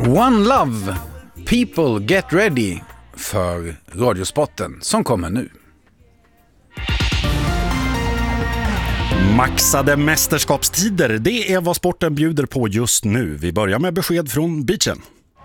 One Love, People Get Ready för Radiosporten som kommer nu. Maxade mästerskapstider, det är vad sporten bjuder på just nu. Vi börjar med besked från beachen.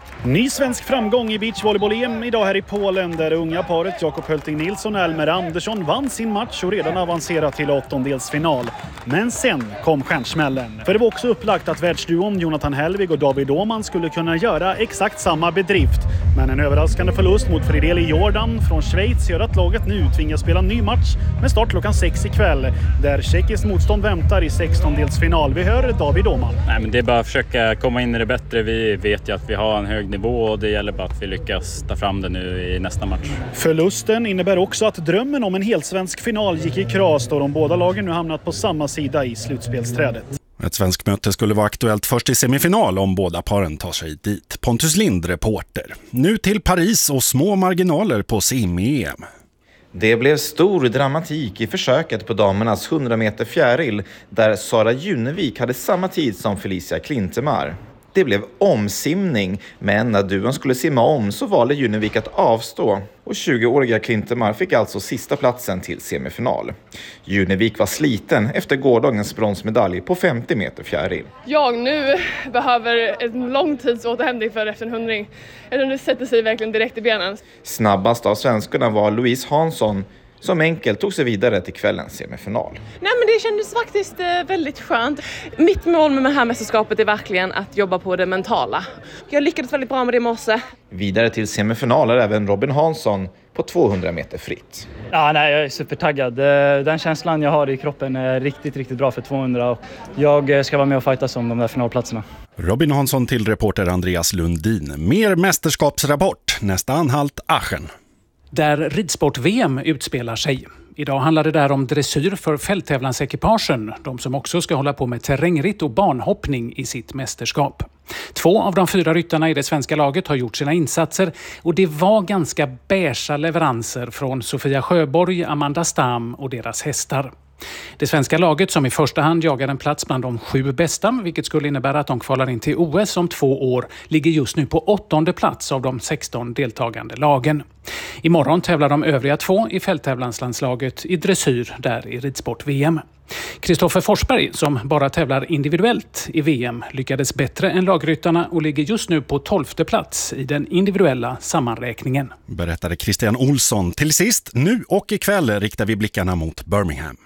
Ny svensk framgång i beachvolleyboll-EM idag här i Polen där det unga paret Jakob Hölting Nilsson och Elmer Andersson vann sin match och redan avancerat till åttondelsfinal. Men sen kom stjärnsmällen. För det var också upplagt att världsduon Jonathan Helvig och David Åhman skulle kunna göra exakt samma bedrift. Men en överraskande förlust mot Frideli Jordan från Schweiz gör att laget nu tvingas spela ny match med start klockan 6 ikväll. Där tjeckiskt motstånd väntar i 16-delsfinal. Vi hör David Åhman. Nej, men det är bara att försöka komma in i det bättre. Vi vet ju att vi har en hög nivå och det gäller bara att vi lyckas ta fram det nu i nästa match. Förlusten innebär också att drömmen om en helsvensk final gick i kras då de båda lagen nu hamnat på samma sida i slutspelsträdet. Ett svensk möte skulle vara aktuellt först i semifinal om båda paren tar sig dit. Pontus Lind, reporter. Nu till Paris och små marginaler på sim-EM. Det blev stor dramatik i försöket på damernas 100 meter fjäril där Sara Junevik hade samma tid som Felicia Klintemar. Det blev omsimning, men när duon skulle simma om så valde Junevik att avstå och 20-åriga Klintemar fick alltså sista platsen till semifinal. Junevik var sliten efter gårdagens bronsmedalj på 50 meter fjäril. Jag nu behöver en lång tids återhämtning för efter en 100. Det sätter sig verkligen direkt i benen. Snabbast av svenskarna var Louise Hansson som enkelt tog sig vidare till kvällens semifinal. Nej, men det kändes faktiskt väldigt skönt. Mitt mål med det här mästerskapet är verkligen att jobba på det mentala. Jag lyckades väldigt bra med det i morse. Vidare till semifinal är även Robin Hansson på 200 meter fritt. Ja, nej, jag är supertaggad. Den känslan jag har i kroppen är riktigt bra för 200. Och jag ska vara med och fightas om de där finalplatserna. Robin Hansson till reporter Andreas Lundin. Mer mästerskapsrapport. Nästa anhalt Aachen. Där ridsport-VM utspelar sig. Idag handlar det där om dressyr för fälttävlansekipagen, de som också ska hålla på med terrängritt och banhoppning i sitt mästerskap. 2 av de 4 ryttarna i det svenska laget har gjort sina insatser och det var ganska beiga leveranser från Sofia Sjöborg, Amanda Stam och deras hästar. Det svenska laget som i första hand jagar en plats bland de 7 bästa, vilket skulle innebära att de kvalar in till OS om 2 år, ligger just nu på 8:e plats av de 16 deltagande lagen. Imorgon tävlar de övriga 2 i fälttävlanslandslaget i dressyr där i ridsport-VM. Kristoffer Forsberg, som bara tävlar individuellt i VM, lyckades bättre än lagryttarna och ligger just nu på 12:e plats i den individuella sammanräkningen. Berättade Christian Olsson. Till sist, nu och ikväll riktar vi blickarna mot Birmingham.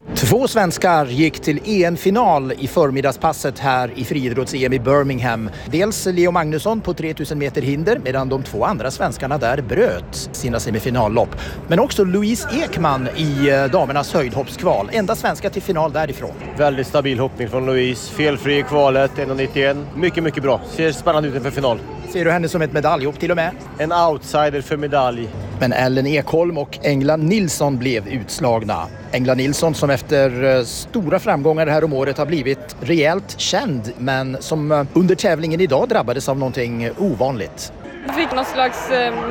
2 svenskar gick till EM-final i förmiddagspasset här i friidrotts-EM i Birmingham. Dels Leo Magnusson på 3000 meter hinder medan de 2 andra svenskarna där bröt sina semifinallopp. Men också Louise Ekman i damernas höjdhoppskval. Enda svenska till final därifrån. Väldigt stabil hoppning från Louise. Felfri i kvalet, 1,91. Mycket bra. Ser spännande ut inför final. Ser du henne som ett medaljhopp till och med? En outsider för medalj. Men Ellen Ekholm och Engla Nilsson blev utslagna. Engla Nilsson som efter stora framgångar här om året har blivit rejält känd men som under tävlingen idag drabbades av någonting ovanligt. Jag fick någon slags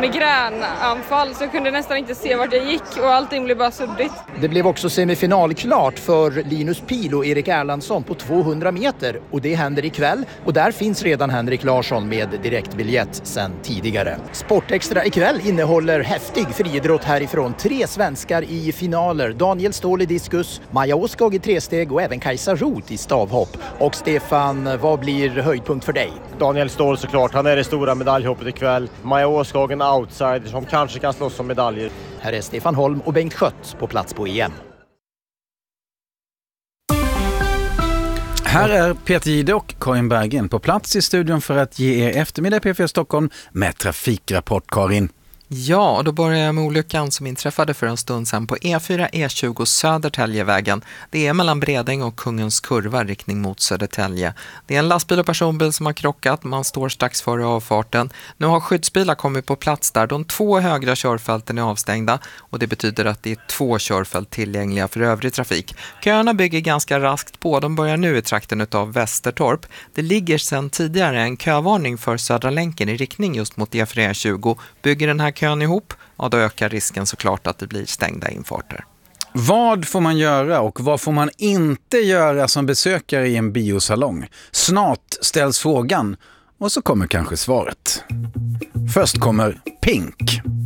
migränanfall så jag kunde nästan inte se vart jag gick och allting blev bara suddigt. Det blev också semifinalklart för Linus Pil och Erik Erlandsson på 200 meter och det händer ikväll och där finns redan Henrik Larsson med direktbiljett sedan tidigare. Sportextra ikväll innehåller häftig friidrott härifrån. 3 svenskar i finaler. Daniel Ståhl i diskus, Maja Åskog i tresteg och även Kajsa Roth i stavhopp. Och Stefan, vad blir höjdpunkt för dig? Daniel Ståhl såklart, han är det stora medaljhoppet ikväll. Maja Åskog en outsider som kanske kan slåss om medaljer. Här är Stefan Holm och Bengt Schött på plats på EM. Här är Peter Gide och Karin Bergen på plats i studion för att ge er eftermiddag P4 Stockholm med trafikrapport. Karin. Ja, och då börjar jag med olyckan som inträffade för en stund sedan på E4 E20 Södertäljevägen. Det är mellan Bredäng och Kungens kurva riktning mot Södertälje. Det är en lastbil och personbil som har krockat. Man står strax före avfarten. Nu har skyddsbilar kommit på plats där. De 2 högra körfälten är avstängda och det betyder att det är 2 körfält tillgängliga för övrig trafik. Köerna bygger ganska raskt på. De börjar nu i trakten av Västertorp. Det ligger sedan tidigare en kövarning för Södra länken i riktning just mot E4 E20. Bygger den här kön ihop, ja, då ökar risken såklart att det blir stängda infarter. Vad får man göra och vad får man inte göra som besökare i en biosalong? Snart ställs frågan och så kommer kanske svaret. Först kommer Pink.